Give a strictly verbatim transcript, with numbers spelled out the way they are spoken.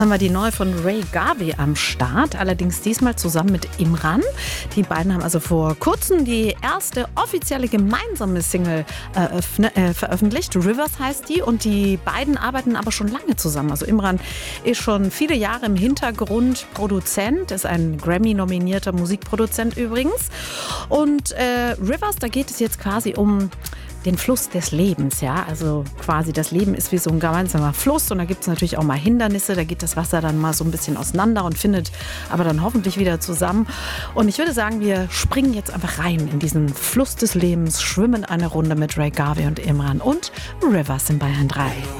Haben wir die neue von Ray Garvey am Start, allerdings diesmal zusammen mit Imran. Die beiden haben also vor kurzem die erste offizielle gemeinsame Single äh, äh, veröffentlicht. Rivers heißt die, und die beiden arbeiten aber schon lange zusammen. Also Imran ist schon viele Jahre im Hintergrund Produzent, ist ein Grammy-nominierter Musikproduzent übrigens. Und äh, Rivers, da geht es jetzt quasi um den Fluss des Lebens, ja, also quasi das Leben ist wie so ein gemeinsamer Fluss, und da gibt es natürlich auch mal Hindernisse, da geht das Wasser dann mal so ein bisschen auseinander und findet aber dann hoffentlich wieder zusammen. Und ich würde sagen, wir springen jetzt einfach rein in diesen Fluss des Lebens, schwimmen eine Runde mit Ray Garvey und Imran und Rivers in Bayern drei.